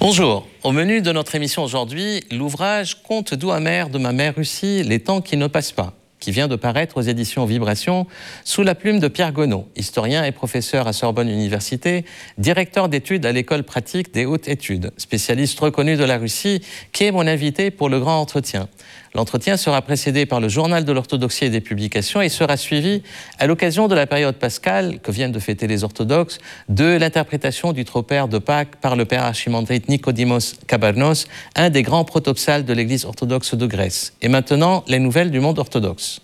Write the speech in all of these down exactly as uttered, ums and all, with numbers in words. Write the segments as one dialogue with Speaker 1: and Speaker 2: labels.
Speaker 1: Bonjour, au menu de notre émission aujourd'hui, l'ouvrage « Contes doux amers de ma mère Russie, les temps qui ne passent pas », qui vient de paraître aux éditions Vibration, sous la plume de Pierre Gonod, historien et professeur à Sorbonne Université, directeur d'études à l'école pratique des hautes études, spécialiste reconnu de la Russie, qui est mon invité pour le grand entretien. L'entretien sera précédé par le journal de l'orthodoxie et des publications et sera suivi, à l'occasion de la période pascale que viennent de fêter les orthodoxes, de l'interprétation du tropère de Pâques par le père archimandrite Nicodimos Kabarnos, un des grands protopsales de l'Église orthodoxe de Grèce. Et maintenant, les nouvelles du monde orthodoxe.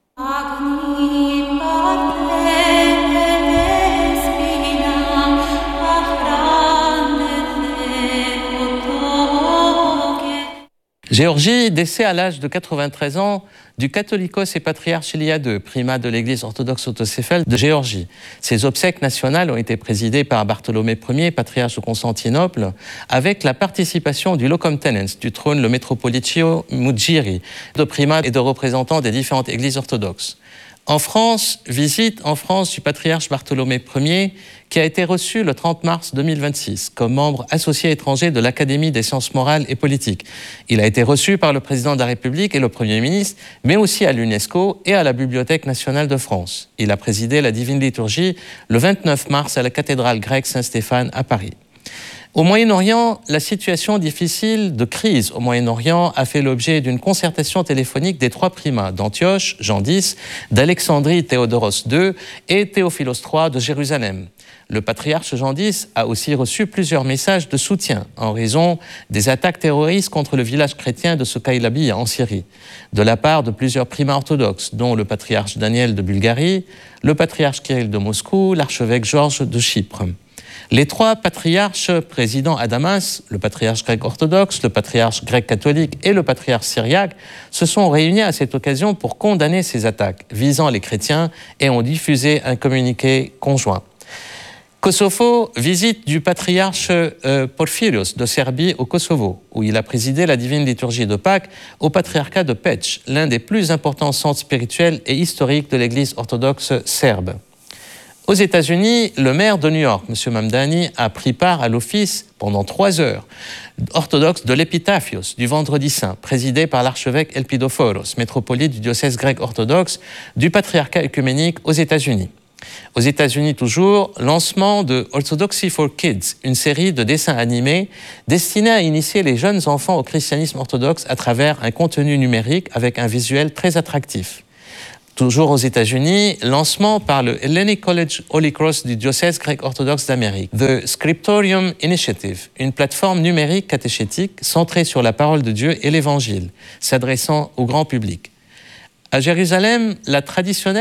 Speaker 1: Géorgie, décès à l'âge de quatre-vingt-treize ans du catholicos et patriarche Ilia deux, primat de l'église orthodoxe autocéphale de Géorgie. Ses obsèques nationales ont été présidées par Bartholomée Ier, patriarche de Constantinople, avec la participation du locum tenens du trône, le métropolitio Mugiri, de primats et de représentants des différentes églises orthodoxes. En France, visite en France du patriarche Bartholomée Ier, qui a été reçu le trente mars deux mille vingt-six comme membre associé étranger de l'Académie des sciences morales et politiques. Il a été reçu par le président de la République et le Premier ministre, mais aussi à l'UNESCO et à la Bibliothèque nationale de France. Il a présidé la Divine Liturgie le vingt-neuf mars à la cathédrale grecque Saint-Stéphane à Paris. Au Moyen-Orient, la situation difficile de crise au Moyen-Orient a fait l'objet d'une concertation téléphonique des trois primats d'Antioche, Jean X, d'Alexandrie, Théodoros deux et Théophilos trois de Jérusalem. Le patriarche Jean X a aussi reçu plusieurs messages de soutien en raison des attaques terroristes contre le village chrétien de Sokaïlabi en Syrie, de la part de plusieurs primats orthodoxes, dont le patriarche Daniel de Bulgarie, le patriarche Kirill de Moscou, l'archevêque Georges de Chypre. Les trois patriarches présidents à Damas, le patriarche grec orthodoxe, le patriarche grec catholique et le patriarche syriaque, se sont réunis à cette occasion pour condamner ces attaques visant les chrétiens et ont diffusé un communiqué conjoint. Kosovo, visite du patriarche euh, Porphyrios de Serbie au Kosovo, où il a présidé la divine liturgie de Pâques au patriarcat de Peć, l'un des plus importants centres spirituels et historiques de l'église orthodoxe serbe. Aux États-Unis, le maire de New York, M. Mamdani, a pris part à l'office pendant trois heures orthodoxe de l'Épitaphios du Vendredi Saint, présidé par l'archevêque Elpidophoros, métropolite du diocèse grec orthodoxe du patriarcat œcuménique aux États-Unis. Aux États-Unis toujours, lancement de Orthodoxy for Kids, une série de dessins animés destinés à initier les jeunes enfants au christianisme orthodoxe à travers un contenu numérique avec un visuel très attractif. Toujours aux États-Unis, lancement par le Hellenic College Holy Cross du diocèse grec orthodoxe d'Amérique, The Scriptorium Initiative, une plateforme numérique catéchétique centrée sur la parole de Dieu et l'Évangile, s'adressant au grand public. À Jérusalem, la traditionnelle